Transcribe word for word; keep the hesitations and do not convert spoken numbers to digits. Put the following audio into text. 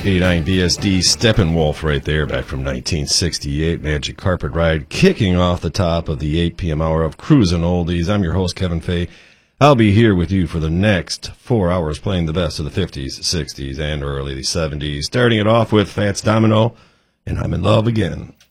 eighty-nine B S D Steppenwolf right there, back from nineteen sixty-eight. Magic Carpet Ride, kicking off the top of the eight p.m. hour of Cruisin' Oldies. I'm your host, Kevin Fay. I'll be here with you for the next four hours playing the best of the fifties, sixties, and early seventies. Starting it off with Fats Domino, and I'm in Love Again.